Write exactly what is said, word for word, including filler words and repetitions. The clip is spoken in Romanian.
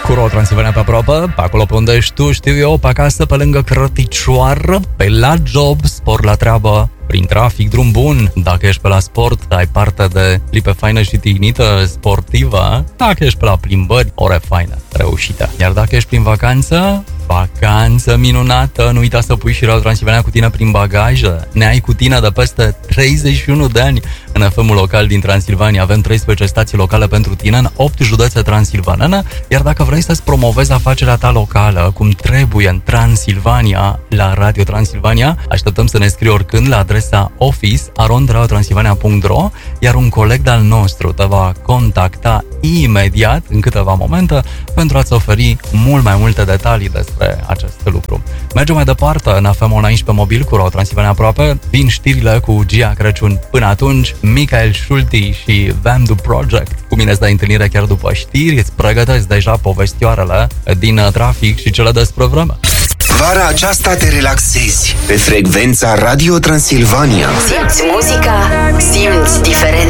cu Ro Transilvania pe aproape, pe acolo pe unde ești tu, știu eu, pe acasă, pe lângă Crăticioară, pe la job, spor la treabă, prin trafic, drum bun. Dacă ești pe la sport, ai parte de clipe faină și tignită sportivă. Dacă ești pe la plimbări, ore faină, reușită. Iar dacă ești prin vacanță, vacanță minunată. Nu uita să pui și Radio Transilvania cu tine prin bagajă. Ne ai cu tine de peste treizeci și unu de ani în F M-ul local din Transilvania. Avem treisprezece stații locale pentru tine în opt județe transilvanene. Iar dacă vrei să-ți promovezi afacerea ta locală cum trebuie în Transilvania, la Radio Transilvania, așteptăm să ne scrii oricând la adresa office arond radio transilvania punct ro, iar un coleg de-al nostru te va contacta imediat, în câteva momente, pentru a-ți oferi mult mai multe detalii despre acest lucru. Mergem mai departe în F M unsprezece mobil cu Radio Transilvania aproape. Vin știrile cu Gia Crăciun. Până atunci, Michael Schulte și Vamdu Project. Cu mine îți dai întâlnire chiar după știri, îți pregătesc deja povestioarele din trafic și cele despre vreme. Vara aceasta te relaxezi pe frecvența Radio Transilvania. Simți muzica, simți diferența.